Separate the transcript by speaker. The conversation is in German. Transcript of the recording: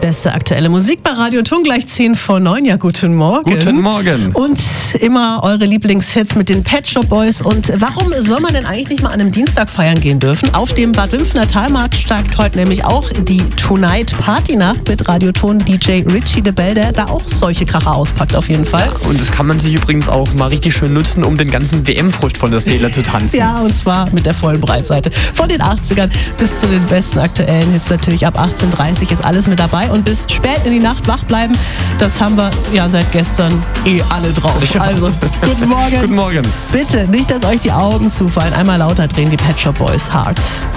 Speaker 1: beste aktuelle Musik bei Radio Ton, gleich 10 vor 9. Ja, guten Morgen.
Speaker 2: Guten Morgen.
Speaker 1: Und immer eure Lieblingshits mit den Pet Shop Boys. Und warum soll man denn eigentlich nicht mal an einem Dienstag feiern gehen dürfen? Auf dem Bad Wimpfener Talmarkt steigt heute nämlich auch die Tonight Party Nacht mit Radio Ton DJ Richie de Bell, der da auch solche Kracher auspackt auf jeden Fall.
Speaker 2: Ja, und das kann man sich übrigens auch mal richtig schön nutzen, um den ganzen WM-Frust von der Seele zu tanzen.
Speaker 1: Ja, und zwar mit der vollen Breitseite. Von den 80ern bis zu den besten aktuellen Hits natürlich. Ab 18:30 ist alles mit dabei und bis spät in die Nacht wach bleiben, das haben wir ja seit gestern alle drauf.
Speaker 2: Ja.
Speaker 1: Also, guten Morgen.
Speaker 2: Guten Morgen.
Speaker 1: Bitte, nicht, dass euch die Augen zufallen. Einmal lauter drehen die Pet Shop Boys hart.